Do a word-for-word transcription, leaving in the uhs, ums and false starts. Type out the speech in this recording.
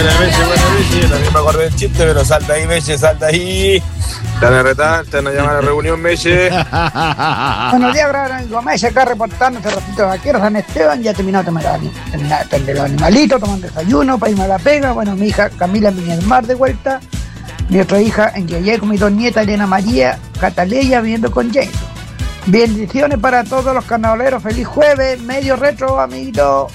Buena Meche, buena Meche, también me acordé del chiste, pero salta ahí, Meche, salta ahí. Te van a retar, te van a llamar a la reunión, Meche. Buenos días, gran amigo Meche, acá reportando este ratito de vaqueros San Esteban. Ya terminado de terminar de los animalitos, tomando desayuno para irme a la pega. Bueno, mi hija Camila en Viña del Mar de vuelta. Mi otra hija en Yayay con mis dos nietas, Elena María, Cataleya, viviendo con James. Bendiciones para todos los carnavaleros. Feliz jueves, medio retro, amiguito.